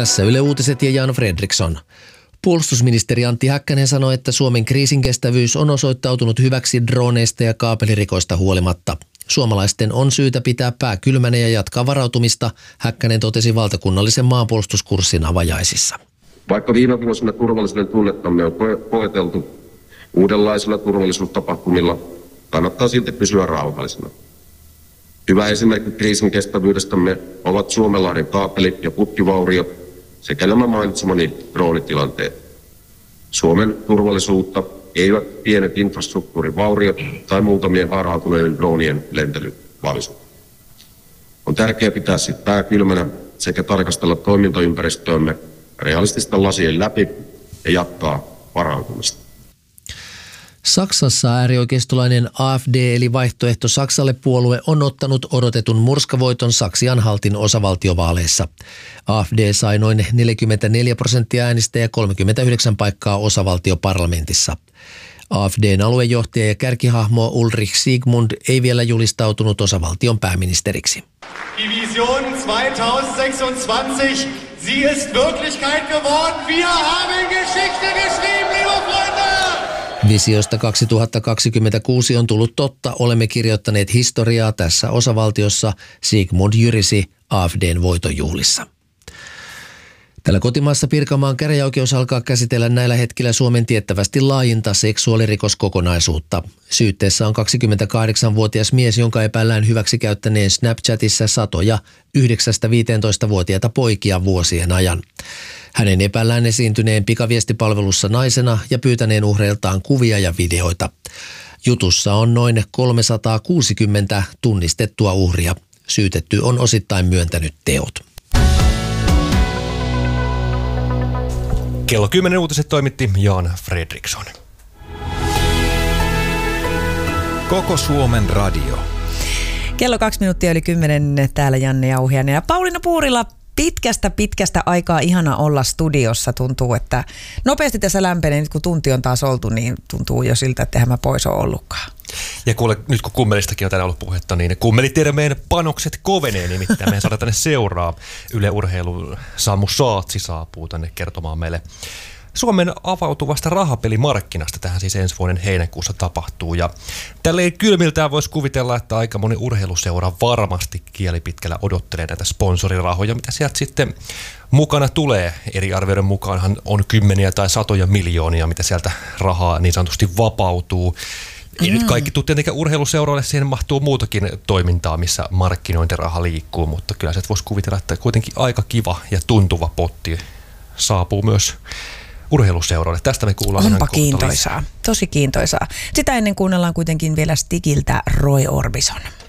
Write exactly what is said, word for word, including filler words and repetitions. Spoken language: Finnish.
Tässä Yle Uutiset ja Jan Fredriksson. Puolustusministeri Antti Häkkänen sanoi, että Suomen kriisinkestävyys on osoittautunut hyväksi droneista ja kaapelirikoista huolimatta. Suomalaisten on syytä pitää pää kylmänä ja jatkaa varautumista, Häkkänen totesi valtakunnallisen maanpuolustuskurssin avajaisissa. Vaikka viime vuosina turvallisuuden tunnettamme on koeteltu uudenlaisilla turvallisuustapahtumilla, kannattaa silti pysyä rauhallisena. Hyvä esimerkki kriisin kestävyydestämme ovat Suomenlahden kaapeli- ja putkivauriot sekä nämä mainitsemani droonitilanteet. Suomen turvallisuutta eivät pienet infrastruktuurivauriot tai muutamien harhautuneiden droonien lentely valisu. On tärkeää pitää sitten pää kylmänä sekä tarkastella toimintaympäristöömme realististen lasien läpi ja jatkaa varautumista. Saksassa äärioikeistolainen A F D eli Vaihtoehto Saksalle puolue on ottanut odotetun murskavoiton Saksi-Anhaltin osavaltiovaaleissa. A F D sai noin neljäkymmentäneljä prosenttia äänistä ja kolmekymmentäyhdeksän paikkaa osavaltioparlamentissa. A F D:n aluejohtaja ja kärkihahmo Ulrich Siegmund ei vielä julistautunut osavaltion pääministeriksi. Die Vision zweitausendsechsundzwanzig, sie ist Wirklichkeit geworden. Wir haben Geschichte geschrieben, liebe Freunde! Visiosta kaksituhattakaksikymmentäkuusi on tullut totta, olemme kirjoittaneet historiaa tässä osavaltiossa, Sigmund jyrisi A F D:n voitonjuhlissa. Tällä kotimaassa Pirkanmaan käräjäoikeus alkaa käsitellä näillä hetkillä Suomen tiettävästi laajinta seksuaalirikoskokonaisuutta. Syytteessä on kaksikymmentäkahdeksanvuotias mies, jonka epäillään hyväksikäyttäneen Snapchatissa satoja yhdeksästä-viiteentoista-vuotiaita poikia vuosien ajan. Hänen epäillään esiintyneen pikaviestipalvelussa naisena ja pyytäneen uhreiltaan kuvia ja videoita. Jutussa on noin kolmesataakuusikymmentä tunnistettua uhria. Syytetty on osittain myöntänyt teot. Kello kymmenen uutiset toimitti Jan Fredriksson. Koko Suomen radio. Kello kaksi minuuttia yli kymmenen, täällä Janne Jauhiainen ja Pauliina Puurila. Pitkästä, pitkästä aikaa ihana olla studiossa. Tuntuu, että nopeasti tässä lämpenee. Nyt kun tunti on taas oltu, niin tuntuu jo siltä, että eihän mä pois ole ollutkaan. Ja kuule, nyt kun kummelistakin on tänään ollut puhetta, niin kummelitiedemeen panokset kovenee nimittäin. Meidän saadaan tänne seuraa. Yle Urheilu Samu Saatsi saapuu tänne kertomaan meille Suomen avautuvasta rahapelimarkkinasta. Tähän siis ensi vuoden heinäkuussa tapahtuu. Ja tälleen kylmiltään voisi kuvitella, että aika moni urheiluseura varmasti kielipitkällä odottelee näitä sponsorirahoja, mitä sieltä sitten mukana tulee. Eri arvioiden mukaanhan on kymmeniä tai satoja miljoonia, mitä sieltä rahaa niin sanotusti vapautuu. Ei mm. nyt kaikki tule tietenkään urheiluseuroille, siihen mahtuu muutakin toimintaa, missä markkinointiraha liikkuu, mutta kyllä se voisi kuvitella, että kuitenkin aika kiva ja tuntuva potti saapuu myös urheiluseuroille. Tästä me kuullaan Onpa ihan kiintoisaa, tosi kiintoisaa. Sitä ennen kuunnellaan kuitenkin vielä Stigiltä Roy Orbison.